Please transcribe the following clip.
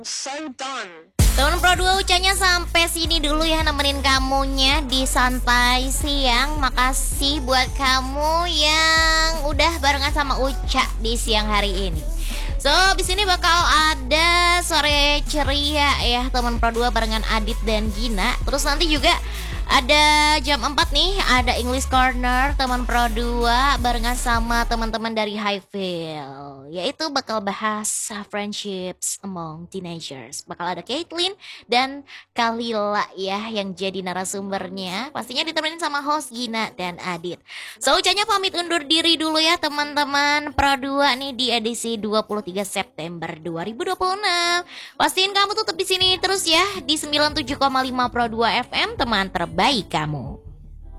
So done. Temen Pro 2 Ucanya sampai sini dulu ya, nemenin kamunya di santai siang. Makasih buat kamu yang udah barengan sama Uca di siang hari ini. So, di sini bakal ada sore ceria ya teman Pro 2 barengan Adit dan Gina. Terus nanti juga ada jam 4 nih, ada English Corner teman Pro 2 barengan sama teman-teman dari Highfield. Yaitu bakal bahas friendships among teenagers. Bakal ada Caitlyn dan Kalila ya yang jadi narasumbernya. Pastinya ditemenin sama host Gina dan Adit. So, Ucanya pamit undur diri dulu ya teman-teman Pro 2 nih di edisi 23 September 2026. Pastiin kamu tetap di sini terus ya di 97,5 Pro 2 FM, teman terbaik kamu.